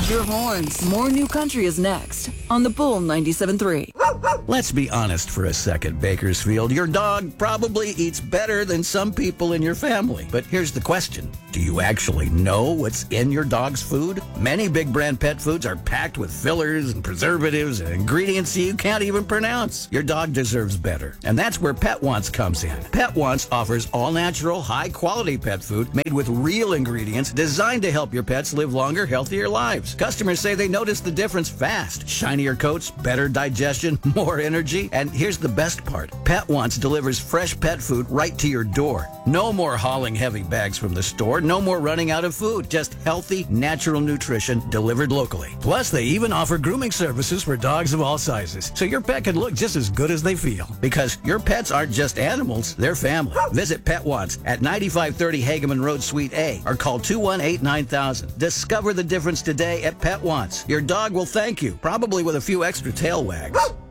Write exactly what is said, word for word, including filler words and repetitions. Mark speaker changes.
Speaker 1: Hold your horns. More New Country is next on the Bull ninety-seven point three.
Speaker 2: Let's be honest for a second, Bakersfield. Your dog probably eats better than some people in your family. But here's the question. Do you actually know what's in your dog's food? Many big brand pet foods are packed with fillers and preservatives and ingredients you can't even pronounce. Your dog deserves better. And that's where Pet Wants comes in. Pet Wants offers all-natural, high-quality pet food made with real ingredients designed to help your pets live longer, healthier lives. Customers say they notice the difference fast. Shinier coats, better digestion, more energy. And here's the best part. Pet Wants delivers fresh pet food right to your door. No more hauling heavy bags from the store. No more running out of food. Just healthy, natural nutrition delivered locally. Plus, they even offer grooming services for dogs of all sizes, so your pet can look just as good as they feel. Because your pets aren't just animals, they're family. Visit Pet Wants at ninety-five thirty Hageman Road, Suite A, or call two one eight, nine thousand. Discover the difference today at Pet Wants. Your dog will thank you, probably with a few extra tail wags.